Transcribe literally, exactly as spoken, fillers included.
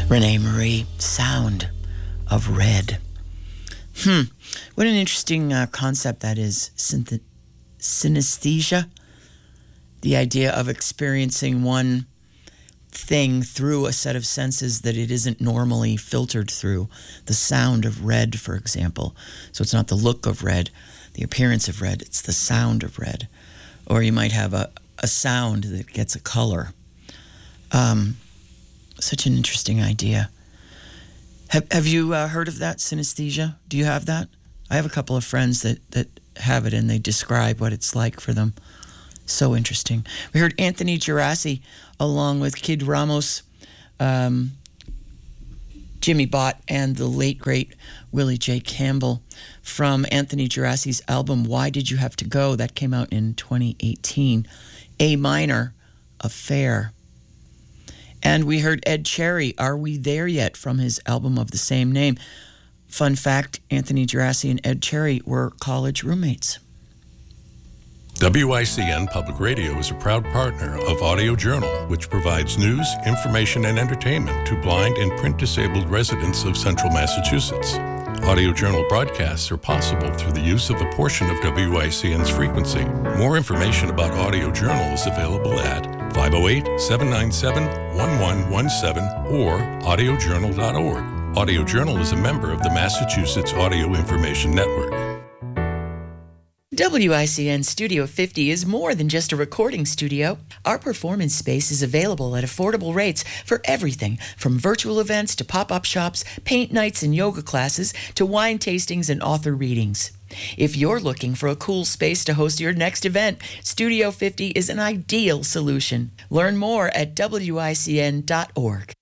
Renee Marie, Sound of Red. Hmm, what an interesting uh, concept that is, Synth- synesthesia. The idea of experiencing one thing through a set of senses that it isn't normally filtered through. The sound of red, for example. So it's not the look of red, the appearance of red, it's the sound of red. Or you might have a, a sound that gets a color. Um, such an interesting idea. Have Have you uh, heard of that, synesthesia? Do you have that? I have a couple of friends that, that have it, and they describe what it's like for them. So interesting. We heard Anthony Geraci along with Kid Ramos, um, Jimmy Bott, and the late, great Willie J. Campbell from Anthony Geraci's album, Why Did You Have to Go? That came out in twenty eighteen. A Minor Affair. And we heard Ed Cherry, Are We There Yet? From his album of the same name. Fun fact, Anthony Geraci and Ed Cherry were college roommates. W I C N Public Radio is a proud partner of Audio Journal, which provides news, information, and entertainment to blind and print-disabled residents of central Massachusetts. Audio Journal broadcasts are possible through the use of a portion of W I C N's frequency. More information about Audio Journal is available at five oh eight, seven nine seven, one one one seven or audio journal dot org. Audio Journal is a member of the Massachusetts Audio Information Network. W I C N Studio fifty is more than just a recording studio. Our performance space is available at affordable rates for everything from virtual events to pop-up shops, paint nights and yoga classes, to wine tastings and author readings. If you're looking for a cool space to host your next event, Studio fifty is an ideal solution. Learn more at W I C N dot org.